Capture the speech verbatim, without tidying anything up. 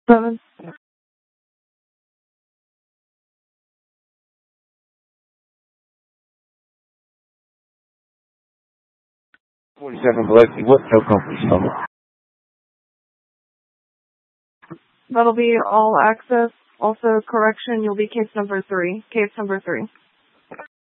Seven. forty-seven Biloxi, what tow company number? That'll be all access. Also, correction, you'll be case number three. Case number three.